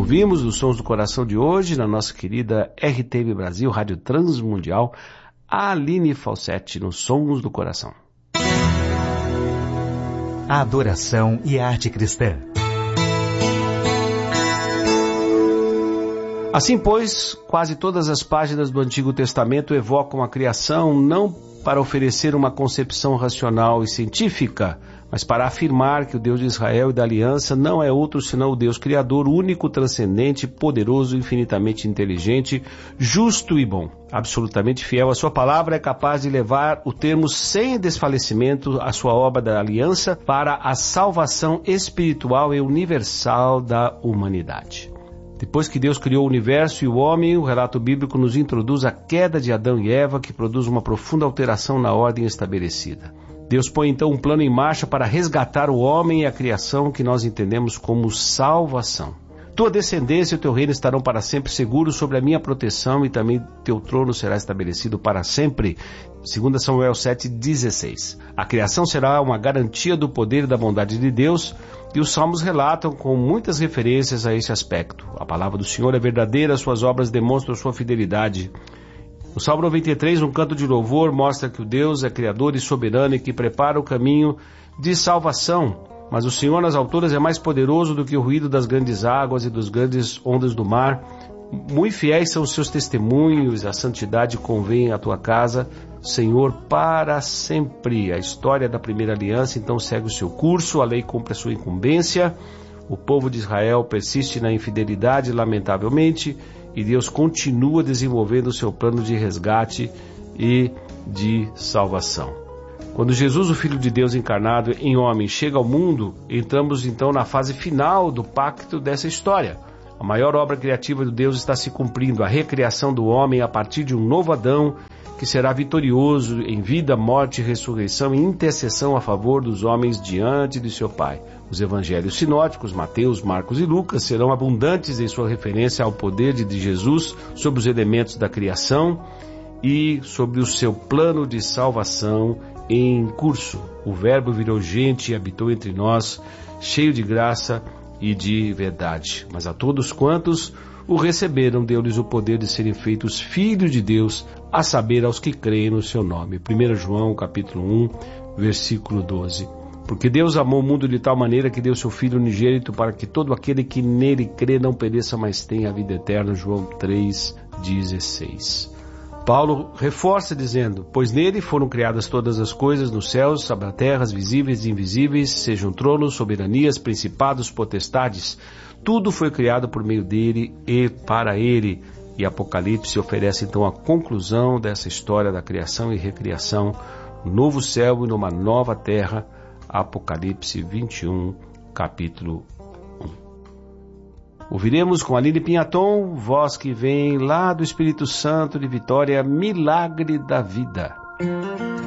ouvimos os Sons do Coração de hoje na nossa querida RTM Brasil, Rádio Transmundial, a Aline Falsetti nos Sons do Coração. A adoração e a arte cristã. Assim, pois, quase todas as páginas do Antigo Testamento evocam a criação não para oferecer uma concepção racional e científica, mas para afirmar que o Deus de Israel e da Aliança não é outro senão o Deus Criador, único, transcendente, poderoso, infinitamente inteligente, justo e bom. Absolutamente fiel à sua palavra, é capaz de levar o termo sem desfalecimento a sua obra da Aliança para a salvação espiritual e universal da humanidade. Depois que Deus criou o universo e o homem, o relato bíblico nos introduz a queda de Adão e Eva, que produz uma profunda alteração na ordem estabelecida. Deus põe então um plano em marcha para resgatar o homem e a criação que nós entendemos como salvação. Tua descendência e o teu reino estarão para sempre seguros sobre a minha proteção e também teu trono será estabelecido para sempre. 2 Samuel 7,16. A criação será uma garantia do poder e da bondade de Deus, e os Salmos relatam com muitas referências a esse aspecto. A palavra do Senhor é verdadeira, suas obras demonstram sua fidelidade. O Salmo 93, um canto de louvor, mostra que o Deus é criador e soberano e que prepara o caminho de salvação. Mas o Senhor nas alturas é mais poderoso do que o ruído das grandes águas e das grandes ondas do mar. Muito fiéis são os seus testemunhos, a santidade convém à tua casa, Senhor, para sempre. A história da primeira aliança então segue o seu curso, a lei cumpre a sua incumbência, o povo de Israel persiste na infidelidade, lamentavelmente, e Deus continua desenvolvendo o seu plano de resgate e de salvação. Quando Jesus, o Filho de Deus encarnado em homem, chega ao mundo, entramos então na fase final do pacto dessa história. A maior obra criativa de Deus está se cumprindo, a recriação do homem a partir de um novo Adão, que será vitorioso em vida, morte, ressurreição e intercessão a favor dos homens diante de seu Pai. Os evangelhos sinóticos, Mateus, Marcos e Lucas, serão abundantes em sua referência ao poder de Jesus sobre os elementos da criação e sobre o seu plano de salvação em curso. O Verbo virou gente e habitou entre nós, cheio de graça e de verdade. Mas a todos quantos o receberam, deu-lhes o poder de serem feitos filhos de Deus, a saber, aos que creem no seu nome. 1 João, capítulo 1, versículo 12. Porque Deus amou o mundo de tal maneira que deu seu Filho unigênito para que todo aquele que nele crê não pereça, mas tenha a vida eterna. João 3,16. Paulo reforça dizendo, pois nele foram criadas todas as coisas nos céus, sobre a terra, as visíveis e invisíveis, sejam tronos, soberanias, principados, potestades. Tudo foi criado por meio dele e para ele. E Apocalipse oferece então a conclusão dessa história da criação e recriação, um novo céu e numa nova terra. Apocalipse 21, capítulo 1. Ouviremos com Aline Pinhaton, voz que vem lá do Espírito Santo de Vitória, Milagre da Vida.